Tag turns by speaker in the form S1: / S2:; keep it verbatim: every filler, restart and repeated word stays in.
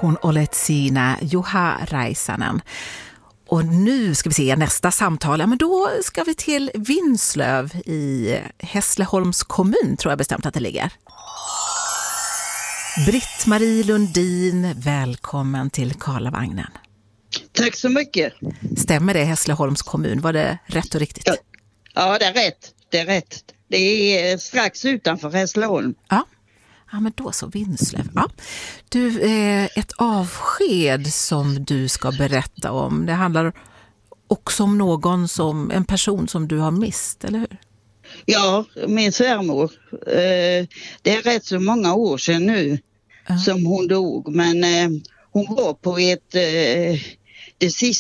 S1: kun olet siinä Juha Räisänen. Och nu ska vi se nästa samtal. Ja, men då ska vi till Vinslöv i Hässleholms kommun, tror jag bestämt att det ligger. Britt-Marie Lundin, välkommen till Karlavagnen.
S2: Tack så mycket.
S1: Stämmer det, Hässleholms kommun? Var det rätt och riktigt?
S2: Ja, ja det är rätt. Det är rätt. Det är strax utanför Hässleholm.
S1: Ja. Ja, men då så, Vinslöv. Ja. Du, eh, ett avsked som du ska berätta om. Det handlar också om någon som, en person som du har mist, eller hur?
S2: Ja, min svärmor. Eh, det är rätt så många år sedan nu uh. som hon dog. Men eh, hon var på ett, eh, det sista